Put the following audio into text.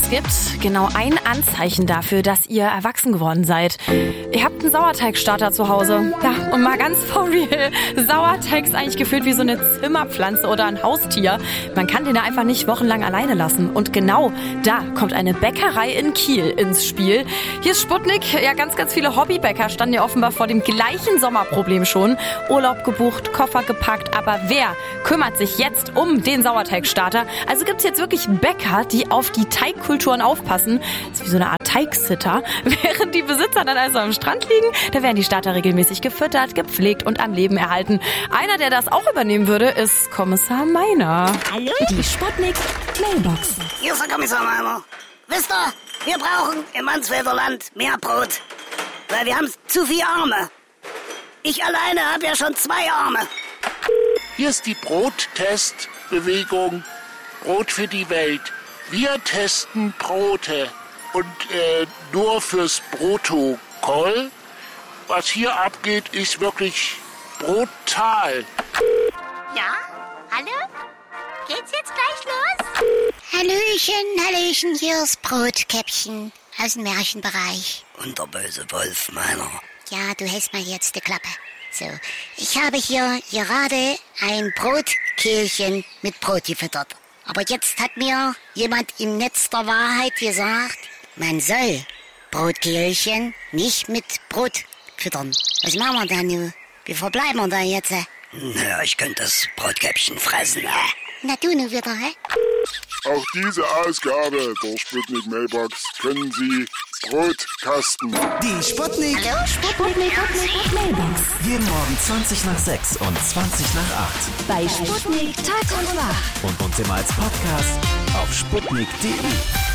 Es gibt genau ein Anzeichen dafür, dass ihr erwachsen geworden seid. Ihr habt einen Sauerteigstarter zu Hause. Ja, und mal ganz for real. Sauerteig ist eigentlich gefühlt wie so eine Zimmerpflanze oder ein Haustier. Man kann den da einfach nicht wochenlang alleine lassen. Und genau da kommt eine Bäckerei in Kiel ins Spiel. Hier ist Sputnik. Ja, ganz viele Hobbybäcker standen ja offenbar vor dem gleichen Sommerproblem schon. Urlaub gebucht, Koffer gepackt. Aber wer kümmert sich jetzt um den Sauerteigstarter? Also gibt's jetzt wirklich Bäcker, die auf die Teigkulturen aufpassen. Das ist wie so eine Art Teigsitter. Während die Besitzer dann also am Strand liegen, da werden die Starter regelmäßig gefüttert, gepflegt und am Leben erhalten. Einer, der das auch übernehmen würde, ist Kommissar Meiner. Hallo? Die Sputnik Mailbox. Hier ist der Kommissar Meiner. Wisst ihr, wir brauchen im Mansfelder Land mehr Brot. Weil wir haben zu viele Arme. Ich alleine habe ja schon 2 Arme. Hier ist die Brottestbewegung Brot für die Welt. Wir testen Brote und nur fürs Protokoll. Was hier abgeht, ist wirklich brutal. Ja? Hallo? Geht's jetzt gleich los? Hallöchen, hier ist Brotkäppchen aus dem Märchenbereich. Und der böse Wolf Meiner. Ja, du hältst mal jetzt die Klappe. So, ich habe hier gerade ein Brotkehlchen mit Brot gefüttert. Aber jetzt hat mir jemand im Netz der Wahrheit gesagt, man soll Brotkehlchen nicht mit Brot füttern. Was machen wir da nun? Wie verbleiben wir da jetzt? Na, ich könnte das Brotkäppchen fressen. Na du nun wieder, hä? Auch diese Ausgabe der Sputnik Mailbox können Sie Brotkasten. Die Sputnik. Hallo, Sputnik Mailbox. Jeden Morgen 20 nach 6 und 20 nach 8. Bei Sputnik Tag und Wach. Und uns immer als Podcast auf sputnik.de.